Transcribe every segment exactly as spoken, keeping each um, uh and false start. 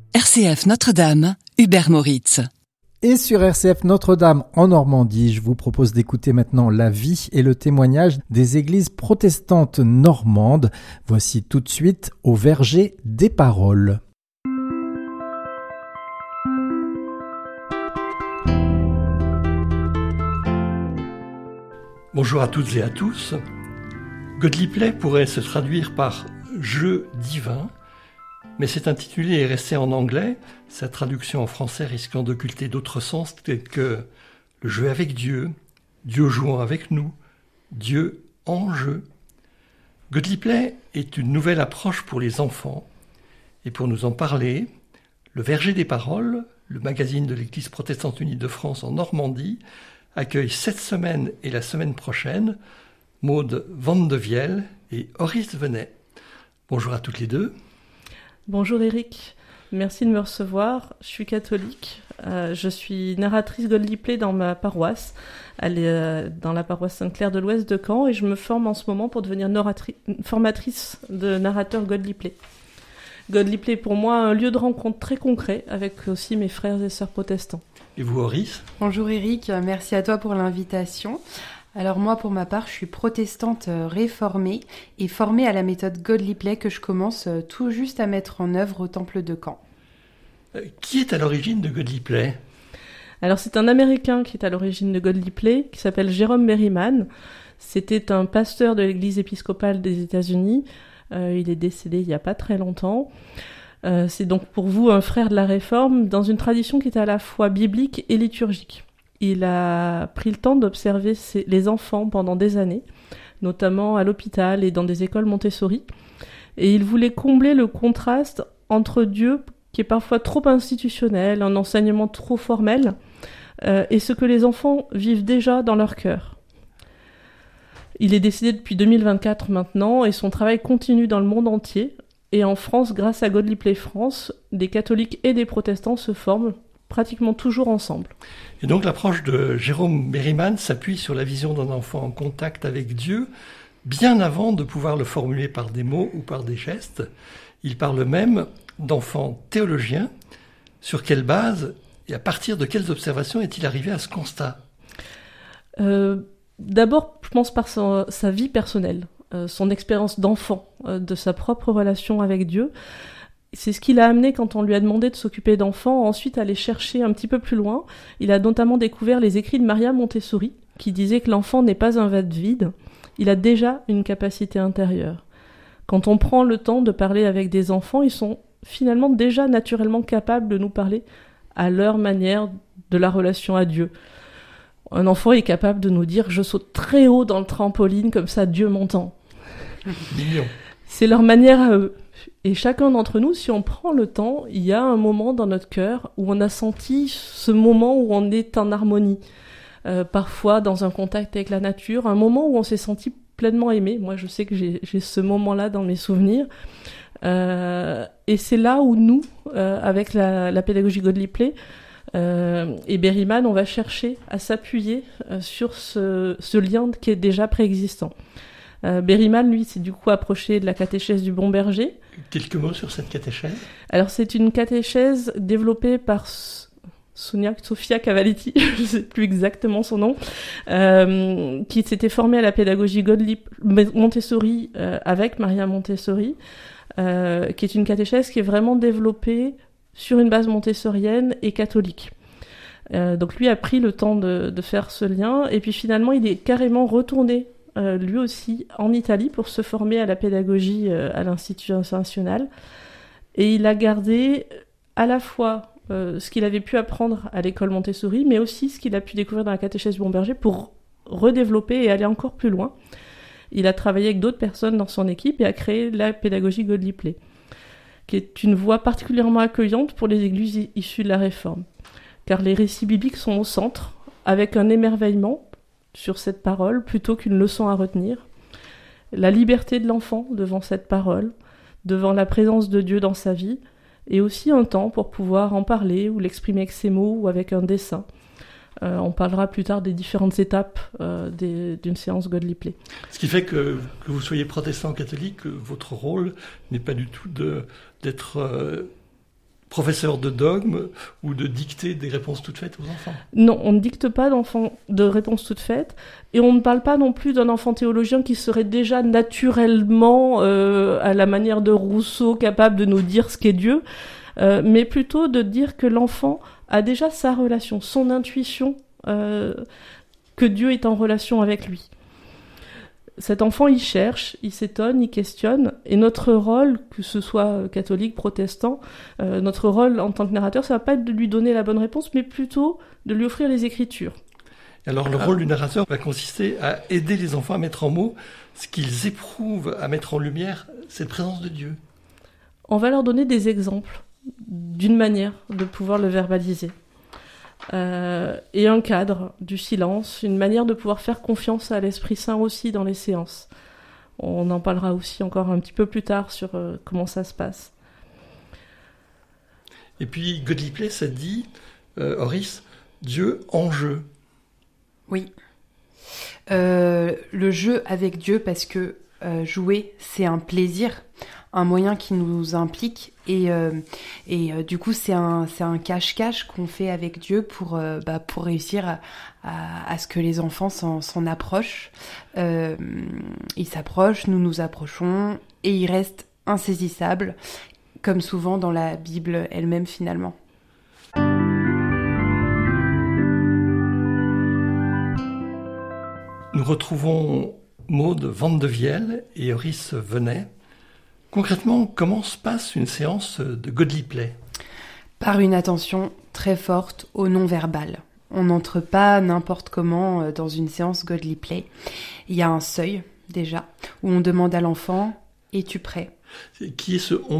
R C F Notre-Dame, Hubert Moritz. Et sur R C F Notre-Dame en Normandie, je vous propose d'écouter maintenant la vie et le témoignage des églises protestantes normandes. Voici tout de suite au verger des paroles. Bonjour à toutes et à tous. Godly Play pourrait se traduire par « jeu divin », mais c'est intitulé et resté en anglais, sa traduction en français risquant d'occulter d'autres sens tels que le jeu avec Dieu, Dieu jouant avec nous, Dieu en jeu. Godly Play est une nouvelle approche pour les enfants, et pour nous en parler, le Verger des Paroles, le magazine de l'Église protestante unie de France en Normandie, accueille cette semaine et la semaine prochaine Maude Vandevielle et Horis Venet. Bonjour à toutes les deux. Bonjour Eric, merci de me recevoir. Je suis catholique, euh, je suis narratrice Godly Play dans ma paroisse, elle est euh, dans la paroisse Sainte-Claire de l'Ouest de Caen, et je me forme en ce moment pour devenir narratri- formatrice de narrateur Godly Play. Godly Play pour moi un lieu de rencontre très concret avec aussi mes frères et sœurs protestants. Et vous Horis ? Bonjour Eric, merci à toi pour l'invitation. Alors moi, pour ma part, je suis protestante réformée et formée à la méthode Godly Play que je commence tout juste à mettre en œuvre au Temple de Caen. Euh, qui est à l'origine de Godly Play ? Alors c'est un Américain qui est à l'origine de Godly Play, qui s'appelle Jerome Berryman. C'était un pasteur de l'église épiscopale des États-Unis. Euh, il est décédé il n'y a pas très longtemps. Euh, c'est donc pour vous un frère de la Réforme dans une tradition qui est à la fois biblique et liturgique. Il a pris le temps d'observer ses, les enfants pendant des années, notamment à l'hôpital et dans des écoles Montessori. Et il voulait combler le contraste entre Dieu, qui est parfois trop institutionnel, un enseignement trop formel, euh, et ce que les enfants vivent déjà dans leur cœur. Il est décédé depuis deux mille vingt-quatre maintenant, et son travail continue dans le monde entier. Et en France, grâce à Godly Play France, des catholiques et des protestants se forment pratiquement toujours ensemble. Et donc l'approche de Jérôme Berryman s'appuie sur la vision d'un enfant en contact avec Dieu, bien avant de pouvoir le formuler par des mots ou par des gestes. Il parle même d'enfant théologien. Sur quelle base et à partir de quelles observations est-il arrivé à ce constat ? euh, D'abord, je pense par sa, sa vie personnelle, euh, son expérience d'enfant, euh, de sa propre relation avec Dieu. C'est ce qui l'a amené, quand on lui a demandé de s'occuper d'enfants, ensuite à aller chercher un petit peu plus loin. Il a notamment découvert les écrits de Maria Montessori, qui disait que l'enfant n'est pas un vase vide, il a déjà une capacité intérieure. Quand on prend le temps de parler avec des enfants, ils sont finalement déjà naturellement capables de nous parler à leur manière de la relation à Dieu. Un enfant est capable de nous dire « je saute très haut dans le trampoline, comme ça Dieu m'entend ». Mignon. C'est leur manière à eux. Et chacun d'entre nous, si on prend le temps, il y a un moment dans notre cœur où on a senti ce moment où on est en harmonie. Euh, parfois dans un contact avec la nature, un moment où on s'est senti pleinement aimé. Moi, je sais que j'ai, j'ai ce moment-là dans mes souvenirs. Euh, et c'est là où nous, euh, avec la, la pédagogie Godly Play, euh, et Berryman, on va chercher à s'appuyer euh, sur ce, ce lien qui est déjà préexistant. Euh, Berryman, lui, s'est du coup approché de la catéchèse du Bon Berger. Quelques mots sur cette catéchèse ? Alors, c'est une catéchèse développée par Sonia, Sofia Cavalletti, je ne sais plus exactement son nom, euh, qui s'était formée à la pédagogie Godly Montessori euh, avec Maria Montessori, euh, qui est une catéchèse qui est vraiment développée sur une base montessorienne et catholique. Euh, donc, lui a pris le temps de, de faire ce lien, et puis finalement, il est carrément retourné Euh, lui aussi en Italie pour se former à la pédagogie euh, à l'Institut international, et il a gardé à la fois euh, ce qu'il avait pu apprendre à l'école Montessori, mais aussi ce qu'il a pu découvrir dans la catéchèse du Bon Berger pour redévelopper et aller encore plus loin. Il a travaillé avec d'autres personnes dans son équipe et a créé la pédagogie Godly Play, qui est une voie particulièrement accueillante pour les églises issues de la Réforme, car les récits bibliques sont au centre, avec un émerveillement sur cette parole plutôt qu'une leçon à retenir, la liberté de l'enfant devant cette parole, devant la présence de Dieu dans sa vie, et aussi un temps pour pouvoir en parler ou l'exprimer avec ses mots ou avec un dessin. Euh, on parlera plus tard des différentes étapes euh, des, d'une séance Godly Play. Ce qui fait que, que vous soyez protestant ou catholique, votre rôle n'est pas du tout de, d'être euh, professeur de dogme ou de dicter des réponses toutes faites aux enfants. Non, on ne dicte pas d'enfants de réponses toutes faites, et on ne parle pas non plus d'un enfant théologien qui serait déjà naturellement, euh, à la manière de Rousseau, capable de nous dire ce qu'est Dieu, euh, mais plutôt de dire que l'enfant a déjà sa relation, son intuition, euh, que Dieu est en relation avec lui. Cet enfant, il cherche, il s'étonne, il questionne, et notre rôle, que ce soit catholique, protestant, euh, notre rôle en tant que narrateur, ça va pas être de lui donner la bonne réponse, mais plutôt de lui offrir les Écritures. Alors le rôle du narrateur va consister à aider les enfants à mettre en mots ce qu'ils éprouvent, à mettre en lumière cette présence de Dieu. On va leur donner des exemples d'une manière de pouvoir le verbaliser. Euh, et un cadre, du silence, une manière de pouvoir faire confiance à l'Esprit Saint aussi dans les séances. On en parlera aussi encore un petit peu plus tard sur euh, comment ça se passe. Et puis Godly Play, ça dit, euh, Horis, Dieu en jeu. Oui. Euh, le jeu avec Dieu, parce que euh, jouer, c'est un plaisir, un moyen qui nous implique, et, euh, et euh, du coup c'est un, c'est un cache-cache qu'on fait avec Dieu pour, euh, bah, pour réussir à, à, à ce que les enfants s'en, s'en approchent. Euh, ils s'approchent, nous nous approchons, et ils restent insaisissables, comme souvent dans la Bible elle-même finalement. Nous retrouvons Maude Vandevielle et Horis Venet. Concrètement, comment se passe une séance de Godly Play ? Par une attention très forte au non-verbal. On n'entre pas n'importe comment dans une séance Godly Play. Il y a un seuil, déjà, où on demande à l'enfant « Es-tu prêt ?» Qui est ce « on » ?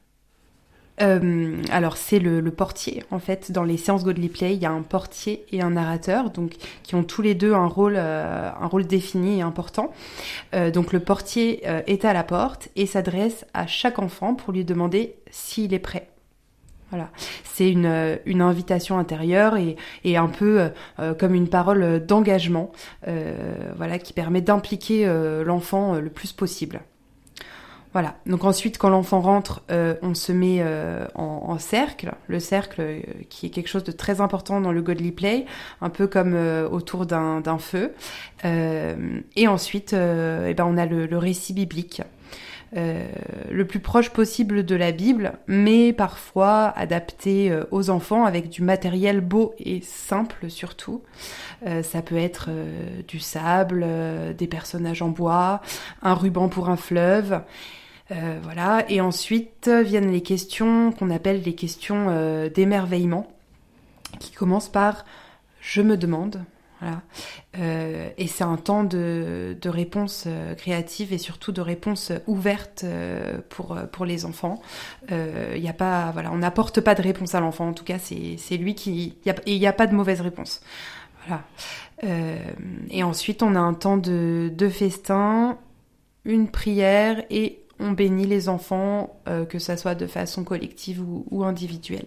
Euh, alors c'est le, le portier en fait. Dans les séances Godly Play, il y a un portier et un narrateur, donc qui ont tous les deux un rôle, euh, un rôle défini et important. Euh, donc le portier euh, est à la porte et s'adresse à chaque enfant pour lui demander s'il est prêt. Voilà, c'est une, une invitation intérieure et, et un peu euh, comme une parole d'engagement, euh, voilà, qui permet d'impliquer euh, l'enfant euh, le plus possible. Voilà, donc ensuite quand l'enfant rentre, euh, on se met euh, en, en cercle, le cercle euh, qui est quelque chose de très important dans le Godly Play, un peu comme euh, autour d'un, d'un feu. Euh, et ensuite, euh, eh ben, on a le, le récit biblique, euh, le plus proche possible de la Bible, mais parfois adapté euh, aux enfants avec du matériel beau et simple surtout. Euh, ça peut être euh, du sable, euh, des personnages en bois, un ruban pour un fleuve. Euh, voilà, et ensuite viennent les questions qu'on appelle les questions euh, d'émerveillement, qui commencent par « je me demande ». Voilà. Euh, et c'est un temps de, de réponse euh, créative et surtout de réponse ouverte euh, pour, pour les enfants. Euh, y a pas, voilà, on n'apporte pas de réponse à l'enfant, en tout cas c'est, c'est lui qui... Y a, et il n'y a pas de mauvaise réponse. Voilà. Euh, et ensuite on a un temps de, de festin, une prière et on bénit les enfants, euh, que ça soit de façon collective ou, ou individuelle.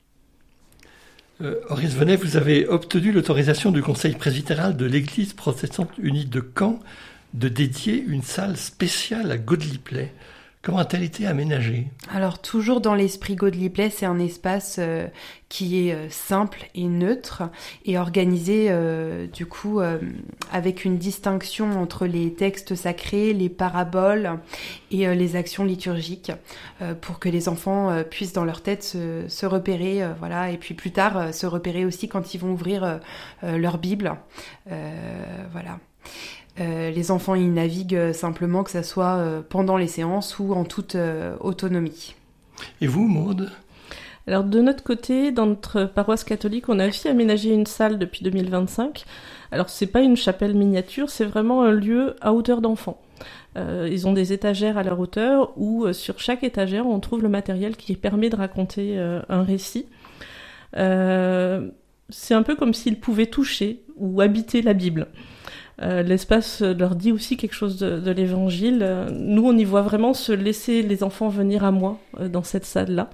Euh, Horis Venet, vous avez obtenu l'autorisation du Conseil presbytéral de l'Église protestante unie de Caen de dédier une salle spéciale à Godly Play. Comment a-t-elle été aménagée ? Alors, toujours dans l'esprit Godly Play, c'est un espace euh, qui est euh, simple et neutre et organisé, euh, du coup, euh, avec une distinction entre les textes sacrés, les paraboles et euh, les actions liturgiques, euh, pour que les enfants euh, puissent dans leur tête se, se repérer, euh, voilà, et puis plus tard, euh, se repérer aussi quand ils vont ouvrir euh, euh, leur Bible, euh, voilà. Euh, les enfants y naviguent simplement, que ça soit euh, pendant les séances ou en toute euh, autonomie. Et vous, Maude ? Alors de notre côté, dans notre paroisse catholique, on a aussi aménagé une salle depuis deux mille vingt-cinq. Alors c'est pas une chapelle miniature, c'est vraiment un lieu à hauteur d'enfant. Euh, ils ont des étagères à leur hauteur où euh, sur chaque étagère on trouve le matériel qui permet de raconter euh, un récit. Euh, c'est un peu comme s'ils pouvaient toucher ou habiter la Bible. Euh, l'espace leur dit aussi quelque chose de, de l'évangile. Euh, nous, on y voit vraiment se laisser les enfants venir à moi euh, dans cette salle-là.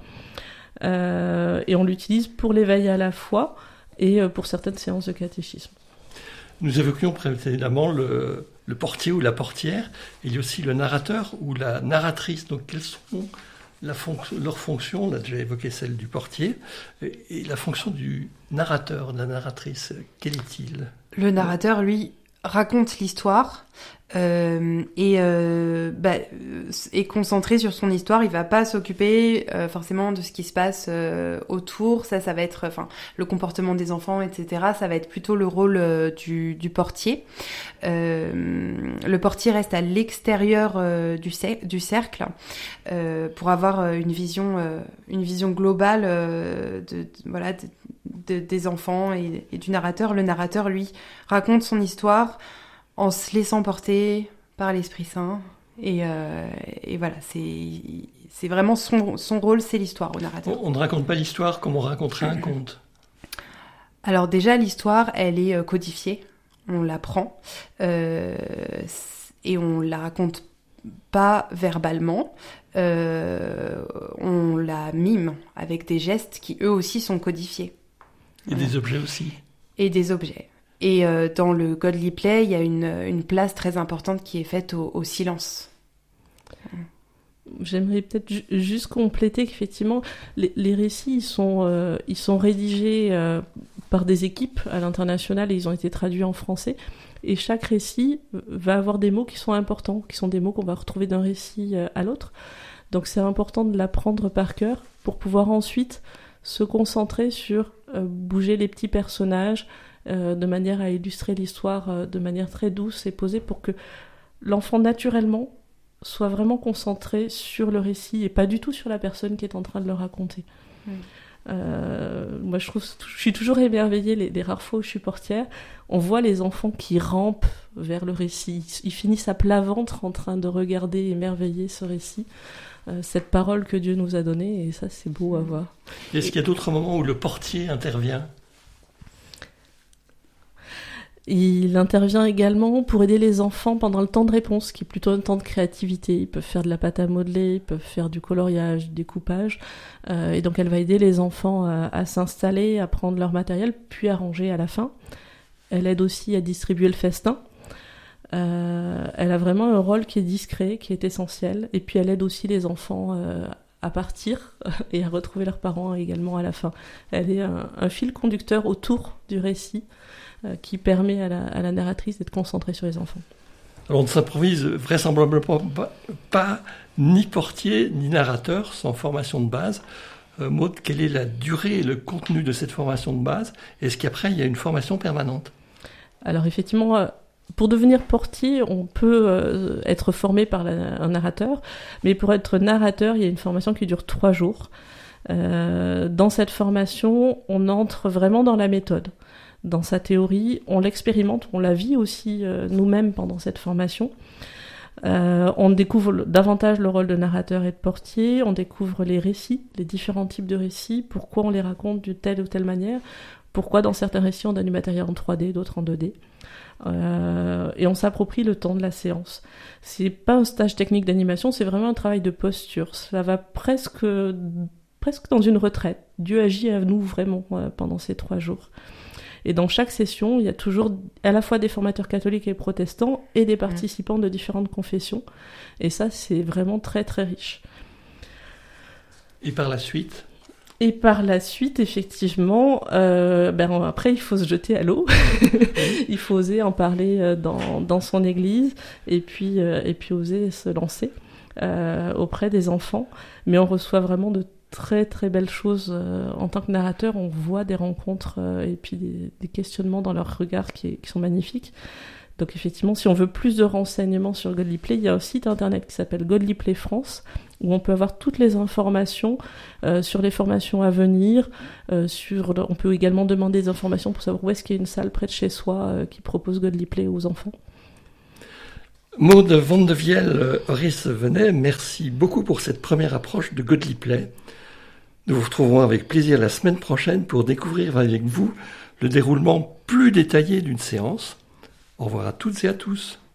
Euh, et on l'utilise pour l'éveil à la foi et euh, pour certaines séances de catéchisme. Nous évoquions précédemment le, le portier ou la portière. Il y a aussi le narrateur ou la narratrice. Donc, quels sont la fonc- leur fonction, on a déjà évoqué celle du portier, et, et la fonction du narrateur, de la narratrice, quel est-il ? Le narrateur, lui, raconte l'histoire euh, et euh, bah, est concentré sur son histoire. Il va pas s'occuper euh, forcément de ce qui se passe euh, autour. Ça, ça va être, enfin, le comportement des enfants, et cetera. Ça va être plutôt le rôle euh, du, du portier. Euh, le portier reste à l'extérieur euh, du, cer- du cercle euh, pour avoir euh, une vision, euh, une vision globale euh, de, de voilà. De, De, des enfants et, et du narrateur. Le narrateur, lui, raconte son histoire en se laissant porter par l'Esprit Saint. Et, euh, et voilà, c'est, c'est vraiment son, son rôle, c'est l'histoire au narrateur. On, on ne raconte pas l'histoire comme on raconterait un conte. Alors déjà, l'histoire, elle est codifiée. On l'apprend. Euh, et on la raconte pas verbalement. Euh, on la mime avec des gestes qui, eux aussi, sont codifiés. Et des objets aussi. Et des objets. Et euh, dans le Godly Play, il y a une, une place très importante qui est faite au, au silence. J'aimerais peut-être ju- juste compléter qu'effectivement, les, les récits, ils sont, euh, ils sont rédigés euh, par des équipes à l'international et ils ont été traduits en français. Et chaque récit va avoir des mots qui sont importants, qui sont des mots qu'on va retrouver d'un récit euh, à l'autre. Donc c'est important de l'apprendre par cœur pour pouvoir ensuite se concentrer sur euh, bouger les petits personnages euh, de manière à illustrer l'histoire euh, de manière très douce et posée pour que l'enfant naturellement soit vraiment concentré sur le récit et pas du tout sur la personne qui est en train de le raconter. Mmh. Euh, moi je trouve, je suis toujours émerveillée les, les rares fois où je suis portière, on voit les enfants qui rampent vers le récit, ils finissent à plat ventre en train de regarder émerveiller ce récit, euh, cette parole que Dieu nous a donnée, et ça c'est beau à voir. Est-ce qu'il y a d'autres moments où le portier intervient ? Il intervient également pour aider les enfants pendant le temps de réponse, qui est plutôt un temps de créativité. Ils peuvent faire de la pâte à modeler, ils peuvent faire du coloriage, du découpage. Euh, et donc elle va aider les enfants à, à s'installer, à prendre leur matériel, puis à ranger à la fin. Elle aide aussi à distribuer le festin. Euh, elle a vraiment un rôle qui est discret, qui est essentiel. Et puis elle aide aussi les enfants euh, à partir et à retrouver leurs parents également à la fin. Elle est un, un fil conducteur autour du récit, qui permet à la, à la narratrice d'être concentrée sur les enfants. Alors on ne s'improvise vraisemblablement pas, pas ni portier ni narrateur sans formation de base. Euh, Maud, quelle est la durée et le contenu de cette formation de base ? Est-ce qu'après il y a une formation permanente ? Alors effectivement, pour devenir portier, on peut euh, être formé par la, un narrateur, mais pour être narrateur, il y a une formation qui dure trois jours. Euh, dans cette formation, on entre vraiment dans la méthode. Dans sa théorie, on l'expérimente, on la vit aussi euh, nous-mêmes pendant cette formation. Euh, on découvre davantage le rôle de narrateur et de portier, on découvre les récits, les différents types de récits, pourquoi on les raconte d'une telle ou telle manière, pourquoi dans certains récits on a du matériel en trois D, d'autres en deux D. Euh, et on s'approprie le temps de la séance. C'est pas un stage technique d'animation, c'est vraiment un travail de posture. Ça va presque, presque dans une retraite. Dieu agit à nous vraiment euh, pendant ces trois jours. Et dans chaque session, il y a toujours à la fois des formateurs catholiques et protestants et des participants de différentes confessions. Et ça, c'est vraiment très, très riche. Et par la suite ? Et par la suite, effectivement, euh, ben après, il faut se jeter à l'eau. Il faut oser en parler dans, dans son église et puis, euh, et puis oser se lancer euh, auprès des enfants. Mais on reçoit vraiment de très très belles choses euh, en tant que narrateur. On voit des rencontres euh, et puis des, des questionnements dans leurs regards qui, qui sont magnifiques. Donc effectivement, si on veut plus de renseignements sur Godly Play, il y a un site internet qui s'appelle Godly Play France où on peut avoir toutes les informations euh, sur les formations à venir. Euh, sur, on peut également demander des informations pour savoir où est-ce qu'il y a une salle près de chez soi euh, qui propose Godly Play aux enfants. Maud Vandevielle-Oris-Venet, merci beaucoup pour cette première approche de Godly Play. Nous vous retrouverons avec plaisir la semaine prochaine pour découvrir avec vous le déroulement plus détaillé d'une séance. Au revoir à toutes et à tous.